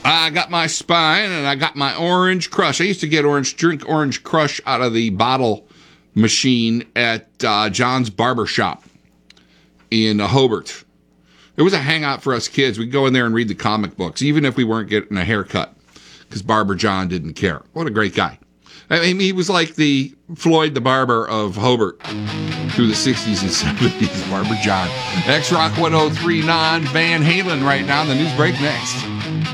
I got my spine and I got my Orange Crush. I used to drink Orange Crush out of the bottle machine at John's Barber Shop in Hobart. It was a hangout for us kids. We'd go in there and read the comic books, even if we weren't getting a haircut, because Barber John didn't care. What a great guy. I mean, he was like the Floyd the Barber of Hobart through the 60s and 70s, Barber John. X-Rock 103.9, Van Halen right now. The news break next.